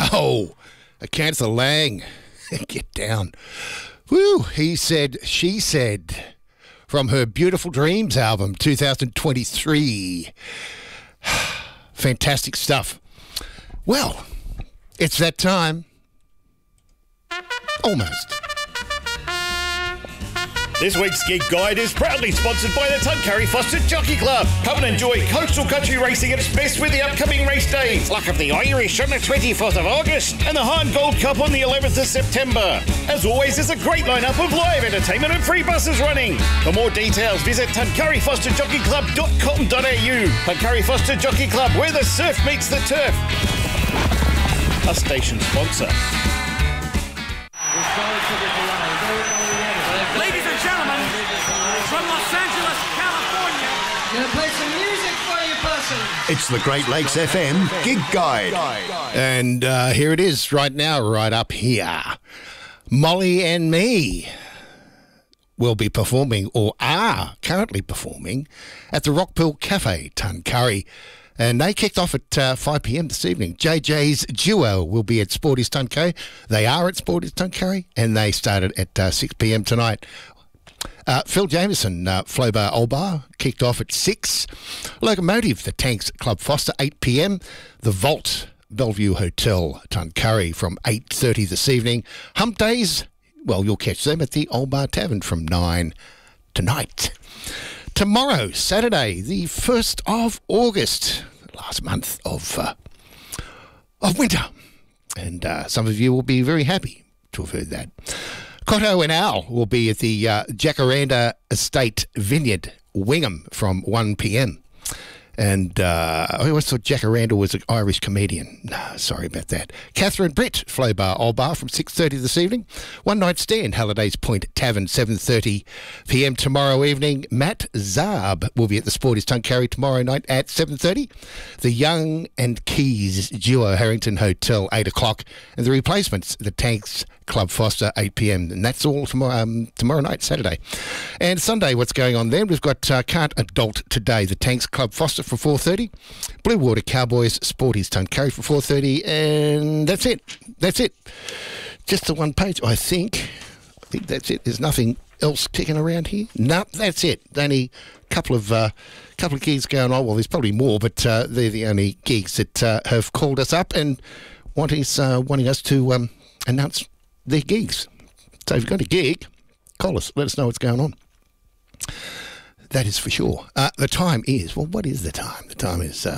No, Acantha Lang. Get down. Woo, he said, she said, from her Beautiful Dreams album, 2023. Fantastic stuff. Well, it's that time. Almost. This week's Gig Guide is proudly sponsored by the Tuncurry Foster Jockey Club. Come and enjoy coastal country racing at its best with the upcoming race days. Luck of the Irish on the 24th of August and the Hahn Gold Cup on the 11th of September. As always, there's a great lineup of live entertainment and free buses running. For more details, visit tuncurryfosterjockeyclub.com.au. Tuncurry Foster Jockey Club, where the surf meets the turf. A station sponsor. Ladies and gentlemen, from Los Angeles, California, gonna play some music for you, person. It's the Great Lakes FM Gig Guide. And here it is right now, right up here. Molly and Me will be performing, or are currently performing, at the Rockpool Cafe, Tuncurry. And they kicked off at 5 p.m. this evening. JJ's Duo will be at Sporties Tuncurry. They are at Sporties Tuncurry, and they started at 6 p.m. tonight. Phil Jameson, Flobar Olbar, kicked off at 6. Locomotive, the Tanks Club Foster, 8 p.m. The Vault, Bellevue Hotel, Tuncurry, from 8:30 this evening. Hump Days, well, you'll catch them at the Olbar Tavern from 9 tonight. Tomorrow, Saturday, the 1st of August, last month of winter. And some of you will be very happy to have heard that. Cotto and Owl will be at the Jacaranda Estate Vineyard, Wingham, from 1 p.m. And I always thought Jacaranda was an Irish comedian. No, sorry about that. Catherine Britt, Flobar Olbar, from 6:30 this evening. One Night Stand, Halliday's Point Tavern, 7:30 p.m. tomorrow evening. Matt Zarb will be at the Sporties Tuncurry tomorrow night at 7:30. The Young and Keys Duo, Harrington Hotel, 8 o'clock. And the Replacements, the Tanks Club Foster, 8 p.m. And that's all tomorrow night, Saturday. And Sunday, what's going on then? We've got Can't Adult Today, the Tanks Club Foster for 4:30. Blue Water Cowboys, Sporties Tuncurry for 4:30. And that's it. That's it. Just the one page, I think. That's it. There's nothing else kicking around here. No, that's it. Only a couple of gigs going on. Well, there's probably more, but they're the only gigs that have called us up and wanting us to announce their gigs. So if you've got a gig, call us. Let us know what's going on. That is for sure. The time is, well, what is the time? The time is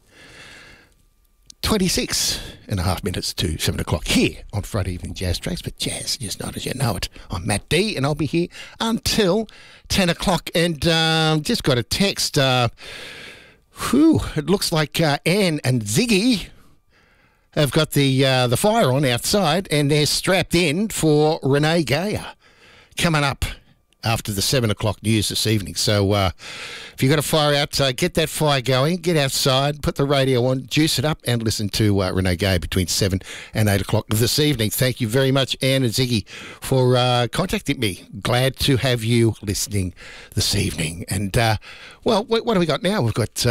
26 and a half minutes to 7 o'clock here on Friday Evening Jazz Tracks. But jazz is not as you know it. I'm Matt D, and I'll be here until 10 o'clock. And just got a text. It looks like Anne and Ziggy have got the fire on outside, and they're strapped in for Renee Gayer coming up after the 7 o'clock news this evening. So if you've got a fire out, get that fire going, get outside, put the radio on, juice it up, and listen to Renee Gayer between 7 and 8 o'clock this evening. Thank you very much, Anne and Ziggy, for contacting me. Glad to have you listening this evening. And, well, what do we got now? We've got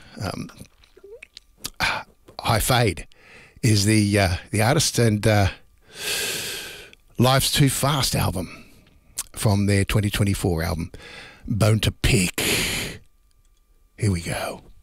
High Fade is the artist, and Life's Too Fast album from their 2024 album, Bone to Pick. Here we go.